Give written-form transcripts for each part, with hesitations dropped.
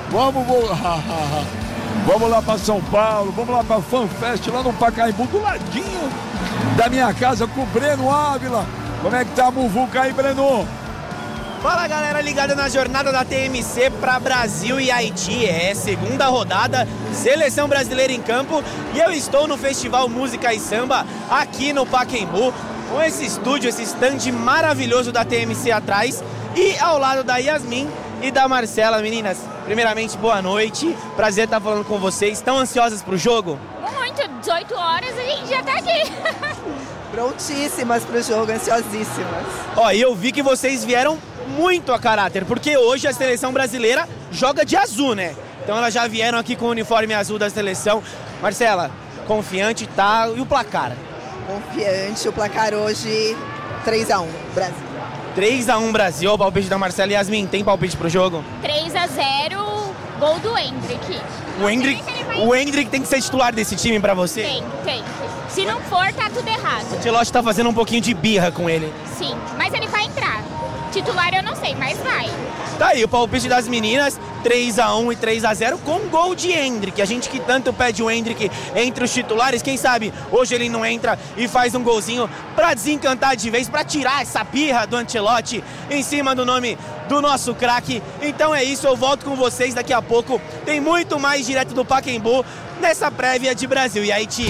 Vamos lá para São Paulo, vamos lá para FanFest, lá no Pacaembu, do ladinho da minha casa, com o Breno Ávila. Como é que tá a muvuca aí, Breno? Fala, galera ligada na jornada da TMC para Brasil e Haiti. É segunda rodada, seleção brasileira em campo, e eu estou no Festival Música e Samba aqui no Pacaembu, com esse estúdio, esse stand maravilhoso da TMC atrás, e ao lado da Yasmin e da Marcela. Meninas, primeiramente, boa noite, prazer estar falando com vocês. Estão ansiosas pro jogo? Muito, 18 horas a gente já tá aqui. Prontíssimas pro jogo, ansiosíssimas. Ó, e eu vi que vocês vieram muito a caráter, porque hoje a seleção brasileira joga de azul, né? Então elas já vieram aqui com o uniforme azul da seleção. Marcela, confiante, tá? E o placar? Confiante, o placar hoje 3-1, Brasil. 3-1 Brasil, o palpite da Marcela. Yasmin, tem palpite pro jogo? 3-0, gol do Endrick. O Endrick tem que ser titular desse time pra você? Tem. Se não for, tá tudo errado. O Ancelotti tá fazendo um pouquinho de birra com ele. Sim, mas ele vai entrar. Titular eu não sei, mas vai. Tá aí, o palpite das meninas, 3-1 e 3-0 com gol de Endrick. A gente que tanto pede o Endrick entre os titulares, quem sabe hoje ele não entra e faz um golzinho pra desencantar de vez, pra tirar essa birra do Ancelotti em cima do nome do nosso craque. Então é isso, eu volto com vocês daqui a pouco. Tem muito mais direto do Pacaembu nessa prévia de Brasil e Haiti.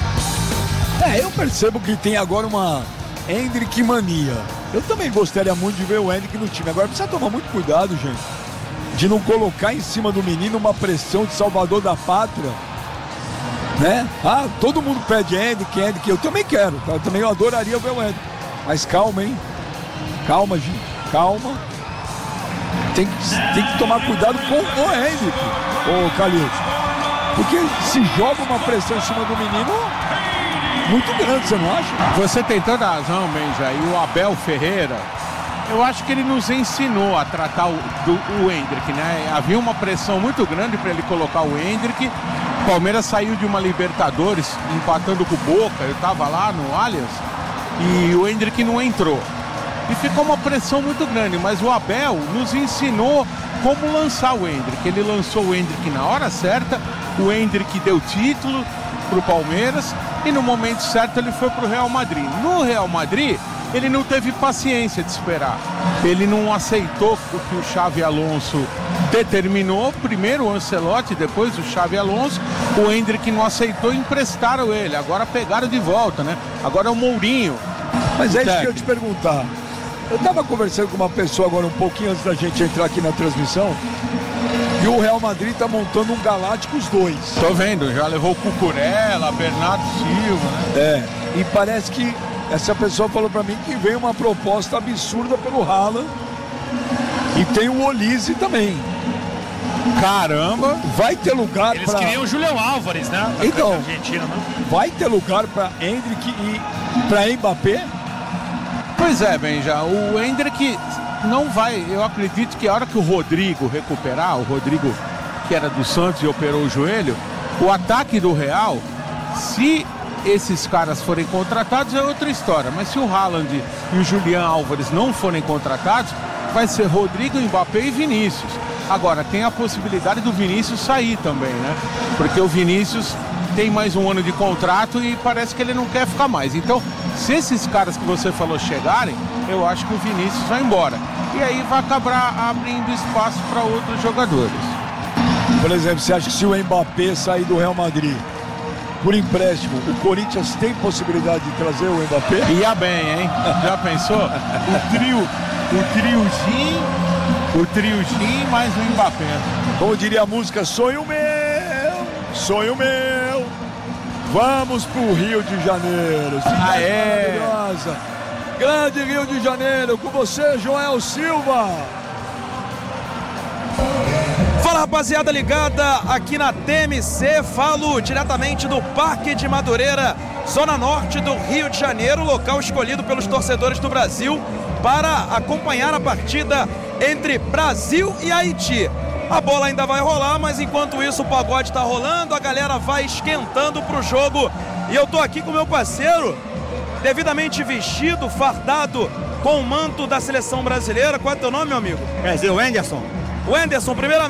Eu percebo que tem agora uma Endrick mania. Eu também gostaria muito de ver o Endrick no time. Agora precisa tomar muito cuidado, gente, de não colocar em cima do menino uma pressão de salvador da pátria, né? Todo mundo pede Endrick, eu também quero, tá? Eu adoraria ver o Endrick. Mas calma, hein? Calma, gente, calma. Tem que tomar cuidado com o Endrick, ô Calil. Porque se joga uma pressão em cima do menino muito grande, você não acha? Você tem toda a razão, Benja. E o Abel Ferreira, eu acho que ele nos ensinou a tratar o Endrick, né? Havia uma pressão muito grande para ele colocar o Endrick. O Palmeiras saiu de uma Libertadores empatando com o Boca. Eu estava lá no Allianz e o Endrick não entrou. E ficou uma pressão muito grande, mas o Abel nos ensinou como lançar o Endrick. Ele lançou o Endrick na hora certa, o Endrick deu título para o Palmeiras e no momento certo ele foi para o Real Madrid. No Real Madrid ele não teve paciência de esperar, ele não aceitou o que o Xabi Alonso determinou, primeiro o Ancelotti, depois o Xabi Alonso. O Endrick não aceitou, emprestaram ele, agora pegaram de volta, né? Agora é o Mourinho. Mas é isso que eu ia te perguntar. Eu estava conversando com uma pessoa agora um pouquinho antes da gente entrar aqui na transmissão, e o Real Madrid está montando um Galácticos 2. Tô vendo, já levou o Cucurella, Bernardo Silva, né? E parece que essa pessoa falou para mim que veio uma proposta absurda pelo Haaland, e tem o Olise também. Caramba! Vai ter lugar Eles queriam o Julião Álvares, né? Então, Argentina, né? vai ter lugar para Endrick e para Mbappé? Pois é, Benja, o Endrick não vai, eu acredito que a hora que o Rodrigo recuperar, o Rodrigo que era do Santos e operou o joelho, o ataque do Real, se esses caras forem contratados é outra história, mas se o Haaland e o Julián Álvares não forem contratados, vai ser Rodrigo, Mbappé e Vinícius. Agora, tem a possibilidade do Vinícius sair também, né? Porque o Vinícius tem mais um ano de contrato e parece que ele não quer ficar mais. Então, se esses caras que você falou chegarem, eu acho que o Vinícius vai embora. E aí vai acabar abrindo espaço para outros jogadores. Por exemplo, você acha que se o Mbappé sair do Real Madrid por empréstimo, o Corinthians tem possibilidade de trazer o Mbappé? Ia bem, hein? Já pensou? O triozinho mais o Mbappé. Como diria a música, sonho meu, vamos pro Rio de Janeiro. Maravilhosa. Grande Rio de Janeiro, com você, Joel Silva. Fala, rapaziada ligada aqui na TMC, falo diretamente do Parque de Madureira, zona norte do Rio de Janeiro, local escolhido pelos torcedores do Brasil para acompanhar a partida entre Brasil e Haiti. A bola ainda vai rolar, mas enquanto isso o pagode tá rolando, a galera vai esquentando pro jogo. E eu tô aqui com meu parceiro, devidamente vestido, fardado com o manto da seleção brasileira. Qual é o teu nome, meu amigo? Quer dizer, o Anderson? O Anderson, primeiramente,